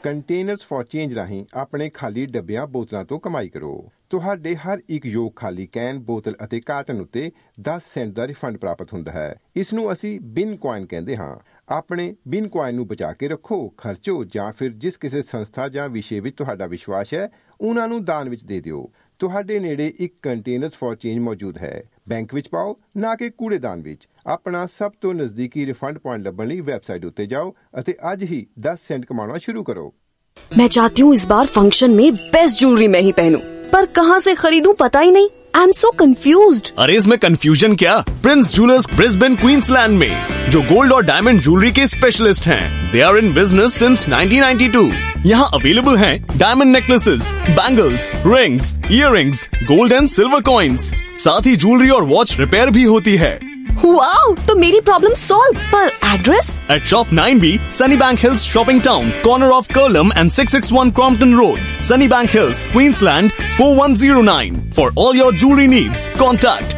Containers for change ਰਾਹੀਂ ਆਪਣੇ ਖਾਲੀ ਡੱਬਿਆਂ ਬੋਤਲਾਂ ਤੋਂ ਕਮਾਈ ਕਰੋ। ਤੁਹਾਡੇ ਹਰ ਇੱਕ ਯੋਗ ਖਾਲੀ ਕੈਨ, ਬੋਤਲ ਅਤੇ ਕਾਰਟਨ ਉੱਤੇ 10 ਸੈਂਟ ਦਾ ਰਿਫੰਡ ਪ੍ਰਾਪਤ ਹੁੰਦਾ ਹੈ। ਇਸ ਨੂੰ ਅਸੀਂ ਬਿਨ ਕੁਆਇਨ ਕਹਿੰਦੇ ਹਾਂ। ਆਪਣੇ ਬਿਨ ਕੁਆਇਨ ਨੂੰ ਬਚਾ ਕੇ ਰੱਖੋ, ਖਰਚੋ ਜਾਂ ਫਿਰ ਜਿਸ ਕਿਸੇ ਸੰਸਥਾ ਜਾਂ ਵਿਸ਼ੇ ਵਿੱਚ ਤੁਹਾਡਾ ਵਿਸ਼ਵਾਸ ਹੈ ਉਹਨਾਂ ਨੂੰ ਦਾਨ ਵਿੱਚ ਦੇ ਦਿਓ। ਤੁਹਾਡੇ ਨੇੜੇ ਇੱਕ ਕੰਟੇਨਰਸ ਫॉर ਚੇਂਜ ਮੌਜੂਦ ਹੈ। ਬੈਂਕ ਵਿੱਚ ਪਾਓ, ਨਾ ਕਿ ਕੂੜੇਦਾਨ ਵਿੱਚ। ਆਪਣਾ ਸਭ ਤੋਂ ਨਜ਼ਦੀਕੀ ਰਿਫੰਡ ਪੁਆਇੰਟ ਲੱਭਣ ਲਈ ਵੈਬਸਾਈਟ ਉੱਤੇ जाओ ਅਤੇ ਅੱਜ ही 10 सेंट कमाना शुरू करो। मैं चाहती हूँ इस बार फंक्शन में बेस्ट ज्वेलरी मैं ही पहनूं, पर कहाँ से खरीदूं पता ही नहीं। I am so confused. अरे इसमें कंफ्यूजन क्या, प्रिंस जूलर्स ब्रिस्बेन क्वींसलैंड में, जो गोल्ड और डायमंड ज्वेलरी के स्पेशलिस्ट हैं। They are in business since 1992। यहाँ अवेलेबल हैं diamond necklaces, bangles, rings, earrings, gold and silver coins. साथ ही ज्वेलरी और वॉच रिपेयर भी होती है। वाओ, तो मेरी प्रॉब्लम सॉल्व। पर address? At Shop 9B, Sunnybank Hills Shopping Town, corner of Curlem and 661 Crompton Road, Sunnybank Hills, Queensland 4109. For all your jewelry needs, contact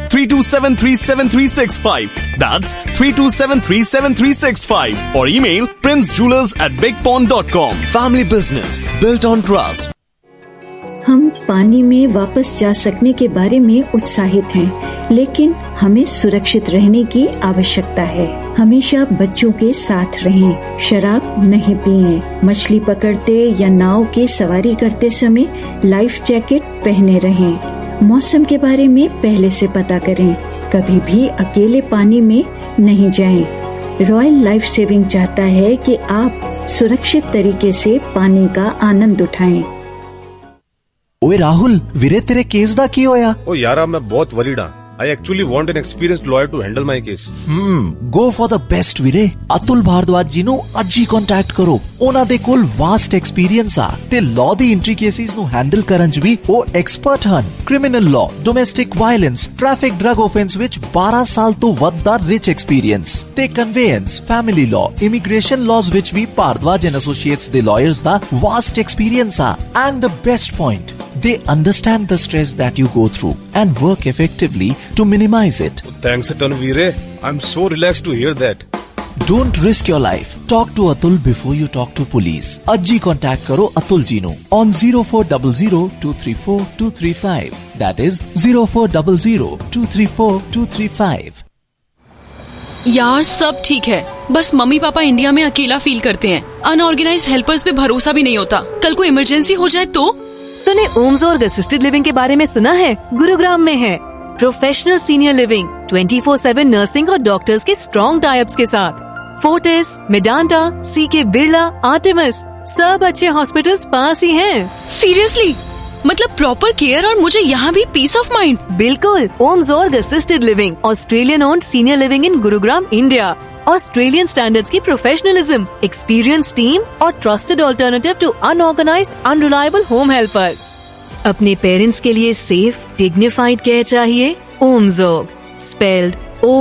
32737365. That's 32737365. Or email princejewelers@bigpond.com. Family business built on trust. हम पानी में वापस जा सकने के बारे में उत्साहित हैं, लेकिन हमें सुरक्षित रहने की आवश्यकता है। हमेशा बच्चों के साथ रहें, शराब नहीं पिएं, मछली पकड़ते या नाव की सवारी करते समय लाइफ जैकेट पहने रहें। मौसम के बारे में पहले से पता करें, कभी भी अकेले पानी में नहीं जाएं। रॉयल लाइफ सेविंग चाहता है कि आप सुरक्षित तरीके से पानी का आनंद उठाएं। ओए राहुल, वीरे तेरे केस दा की होया? ओ यारा, मैं बहुत वरीड हां। I actually want an experienced lawyer to handle my case. Go for the best ਵੀਰੇ। ਅਤੁਲ ਭਾਰਦਵਾਜ ਜੀ ਨੂੰ ਅੱਜ ਹੀ ਕੰਟੈਕਟ ਕਰੋ। ਉਹਨਾਂ ਦੇ ਕੋਲ ਵਾਸਟ ਐਕਸਪੀਰੀਅੰਸ ਆ ਤੇ ਲਾਅ ਦੀ ਇੰਟ੍ਰਿਕੇਸੀਜ਼ ਨੂੰ ਹੈਂਡਲ ਕਰਨ 'ਚ ਵੀ ਉਹ ਐਕਸਪਰਟ ਹਨ। Criminal law, domestic violence, traffic drug offence ਵਿੱਚ 12 ਸਾਲ ਤੋਂ ਵੱਧ ਦਾ ਰਿਚ ਐਕਸਪੀਰੀਅੰਸ ਤੇ ਕਨਵੇਅੰਸ, ਫੈਮਿਲੀ ਲਾਅ, ਇਮੀਗ੍ਰੇਸ਼ਨ ਲਾਜ਼ ਵਿੱਚ ਵੀ ਭਾਰਦਵਾਜ ਐਂਡ ਐਸੋਸੀਏਟਸ ਦੇ ਲਾਇਰਸ ਦਾ ਵਾਸਟ ਐਕਸਪੀਰੀਅੰਸ ਆ। And the best point, they understand the stress that you go through and work effectively to minimize it. Thanks a ton, Veere. I'm so relaxed to hear that. Don't risk your life. Talk to Atul before you talk to police. Ajji contact karo Atul ji nu on 0400-234-235. That is 0400-234-235. यार सब ठीक है, बस mummy papa India में अकेला feel करते हैं। Unorganised helpers पे भरोसा भी नहीं होता। कल को इमरजेंसी हो जाए तो? तूने ओम्सोर्ग असिस्टेड लिविंग के बारे में सुना है? गुरुग्राम में है प्रोफेशनल सीनियर लिविंग, 24/7 नर्सिंग और डॉक्टर्स के स्ट्रॉन्ग टाइप्स के साथ। फोर्टिस, मेडांटा, सीके बिरला, आर्टेमिस, सब अच्छे हॉस्पिटल्स पास ही हैं। सीरियसली? मतलब प्रॉपर केयर और मुझे यहाँ भी पीस ऑफ माइंड? बिल्कुल। ओम्सोर्ग assisted living, Australian owned senior living in Gurugram, India. Australian standards की प्रोफेशनलिज्म, एक्सपीरियंस टीम और trusted alternative to unorganised unreliable home helpers. अपने पेरेंट्स के लिए सेफ डिग्निफाइड केयर चाहिए? ओम्सोर्ग, spelled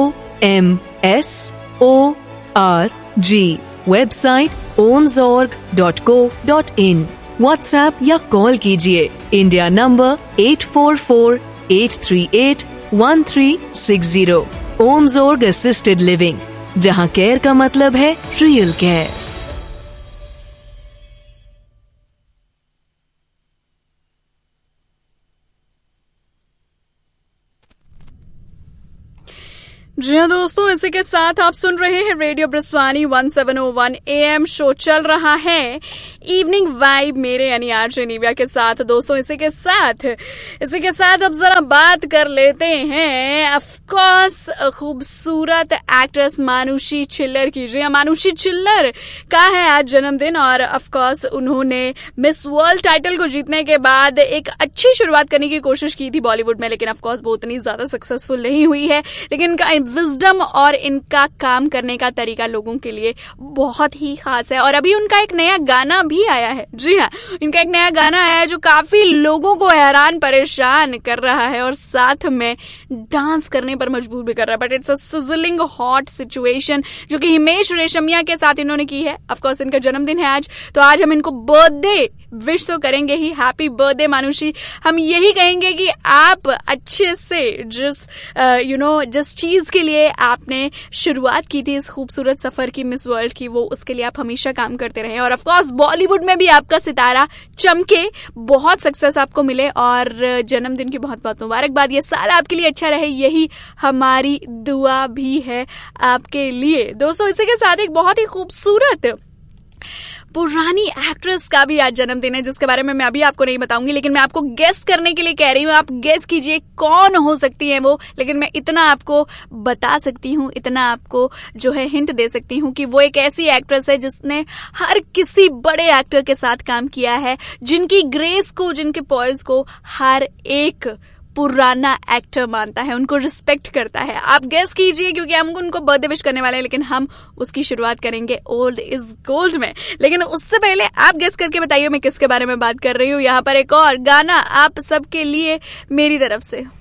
OMSORG। Website omsorg.co.in। WhatsApp या call कीजिए। India number 844-838-1360। ओम्सोर्ग assisted living, जहाँ care का मतलब है रियल केयर। जी हाँ दोस्तों, इसी के साथ आप सुन रहे हैं रेडियो ब्रिस्वानी 1701 AM। शो चल रहा है इवनिंग वाइब मेरे यानी आरजे निव्या के साथ। दोस्तों इसी के साथ अब जरा बात कर लेते हैं ऑफ कोर्स खूबसूरत एक्ट्रेस मानुषी छिल्लर की। जी हाँ, मानुषी छिल्लर का है आज जन्मदिन और ऑफ कोर्स उन्होंने मिस वर्ल्ड टाइटल को जीतने के बाद एक अच्छी शुरुआत करने की कोशिश की थी बॉलीवुड में, लेकिन ऑफ कोर्स वो उतनी ज्यादा सक्सेसफुल नहीं हुई है। लेकिन इनका विजडम और इनका काम करने का तरीका लोगों के लिए बहुत ही खास है। और अभी उनका एक नया गाना भी आया है। जी हाँ, इनका एक नया गाना आया है जो काफी लोगों को हैरान परेशान कर रहा है और साथ में डांस करने पर मजबूर भी कर रहा है। But it's a sizzling hot situation जो कि हिमेश रेशमिया के साथ इन्होंने की है। ऑफ कोर्स इनका जन्मदिन है आज, तो आज हम इनको बर्थडे विश तो करेंगे ही। हैप्पी बर्थडे मानुषी। हम यही कहेंगे कि आप अच्छे से जिस चीज के जिसके लिए आपने शुरुआत की थी इस खूबसूरत सफर की मिस वर्ल्ड की, वो उसके लिए आप हमेशा काम करते रहे और ऑफ कोर्स बॉलीवुड में भी आपका सितारा चमके, बहुत सक्सेस आपको मिले और जन्मदिन की बहुत बहुत मुबारकबाद। ये साल आपके लिए अच्छा रहे, यही हमारी दुआ भी है आपके लिए। दोस्तों इसी के साथ एक बहुत ही खूबसूरत पुरानी एक्ट्रेस का भी आज जन्मदिन है, जिसके बारे में मैं अभी आपको नहीं बताऊंगी, लेकिन मैं आपको गेस करने के लिए कह रही हूँ। आप गेस कीजिए कौन हो सकती है वो, लेकिन मैं इतना आपको बता सकती हूँ, इतना आपको जो है हिंट दे सकती हूँ कि वो एक ऐसी एक्ट्रेस है जिसने हर किसी बड़े एक्टर के साथ काम किया है, जिनकी ग्रेस को, जिनके पॉइज को हर एक पुराना एक्टर मानता है, उनको रिस्पेक्ट करता है। आप गेस कीजिए, क्योंकि हम उनको बर्थडे विश करने वाले हैं, लेकिन हम उसकी शुरुआत करेंगे ओल्ड इज गोल्ड में। लेकिन उससे पहले आप गेस करके बताइए मैं किसके बारे में बात कर रही हूँ। यहाँ पर एक और गाना आप सबके लिए मेरी तरफ से।